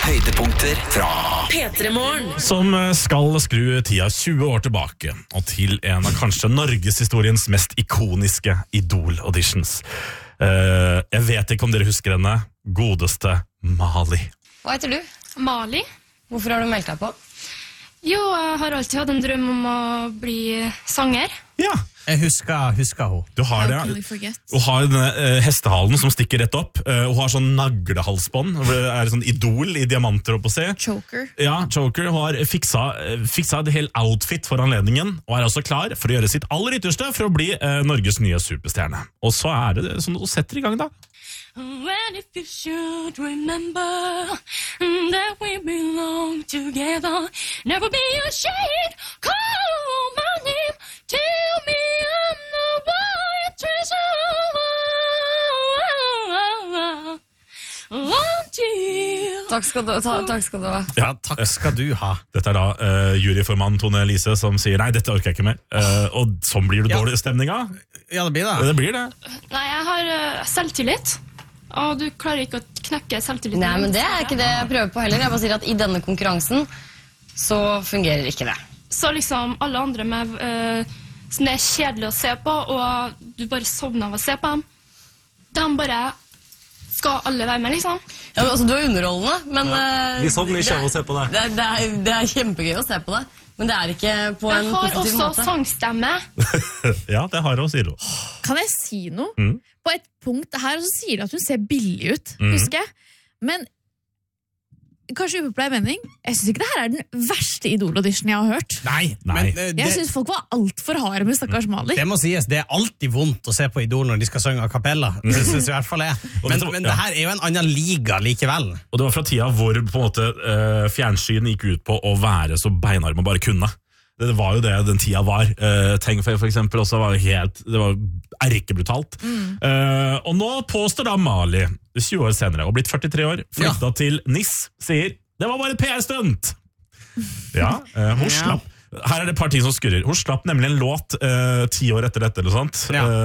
høydepunkter fra P3morgen. Som skal skru tida 20 år tilbake, og til en av kanskje Norgeshistoriens mest ikoniske Idol-auditions. Jeg vet ikke om dere husker henne, godeste Mali. Hva heter du? Mali? Hvorfor har du meldt deg på? Jo, jeg har alltid hatt en drøm om å bli sanger. Ja, Jeg husker hun. du har det. Hun har denne hestehalen som stikker rett opp. Hun har sånn naglehalsbånd. Det er sånn idol i diamanter oppe å se. Choker. Ja, Choker har fiksa et helt outfit for anledningen, og er også klar for å gjøre sitt aller ytterste for å bli Norges nye superstjerne. Og så er det sånn at hun setter i gang da. Well, if you should remember that we belong together, never be ashamed, call my name, tell me I'm the one treasure. Takk skal du ha. Ja, takk skal du ha. Dette er da juryformann Tone Elise som sier nei, dette orker jeg ikke mer. Og sånn blir det dårlig stemning av. Ja, det blir det. Det blir det. Nei, jeg har selvtillit, og du klarer ikke å knekke selvtilliten. Nei, men det er ikke det jeg prøver på heller. Jeg bare sier at i denne konkurransen så fungerer ikke det. Så liksom alle andre med som det er kjedelig å se på, og du bare sovner av å se på dem, de bare skal alle være med, liksom. Ja, men, altså, du er underholdende, men Vi sovner ikke av å se på det. Det er kjempegøy å se på det, men det er ikke på en Jeg har positiv også måte. sangstemme. Ja, det har hun, sier hun. Kan jeg si noe? På et punkt her så sier du at hun ser billig ut, husker jeg. Men kanskje upopulær mening. Jeg synes ikke det her er den verste Idol-auditionen jeg har hørt. Nei. Nei. Men Jeg synes folk var alt for harde med stakkars Mali. det må sies, det er alltid vondt å se på Idol når de skal synge a cappella. Det synes jeg i hvert fall er. Men det her er jo en annen liga likevel. Og det var fra tida hvor på en måte fjernsyn gikk ut på å være så beinhard man bare kunne. Det var jo det den tida var. Tenk for eksempel også var det var erkebrutalt. Og nå påstår da Mali, 20 år senere, og blitt 43 år, flyttet til NIS, sier, det var bare et PR-stunt. Ja, hun slapp. Her er det et par ting som skurrer. Hun slapp nemlig en låt 10 år etter dette, eller sånt,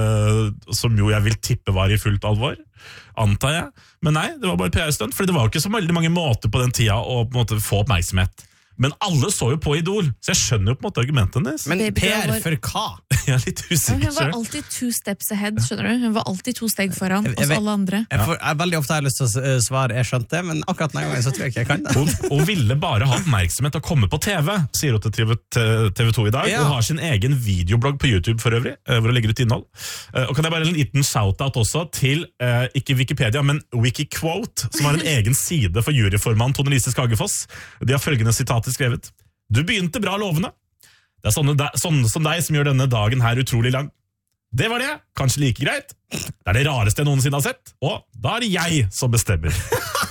som jo jeg vil tippe var i fullt alvor, antar jeg. Men nei, det var bare et PR-stunt, for det var jo ikke så veldig mange måter på den tida å på en måte få oppmerksomhet. Men alle så jo på Idol, så jeg skjønner jo på en måte argumentet hennes. Men Per, for hva? Jeg er litt usikker Hun var selv. alltid 2 steps ahead, skjønner du? Hun var alltid 2 steg foran oss alle andre. Jeg veldig ofte har lyst til å svare, jeg skjønte det, men akkurat denne gangen så tror jeg ikke jeg kan det. Hun ville bare ha oppmerksomhet og komme på TV, sier hun til TV 2 i dag. Ja. Hun har sin egen videoblogg på YouTube for øvrig, hvor hun legger ut innhold. Og kan jeg bare en liten shoutout også til, ikke Wikipedia, men Wikiquote, som har en egen side for juryformann Tone Elise Skagefoss. De har følgende sitater skrevet. Du begynte bra lovende. Det er sånne som deg som gjør denne dagen her utrolig lang. Det var det, kanskje like greit. Det er det rareste jeg noensinne har sett, og da er det jeg som bestemmer.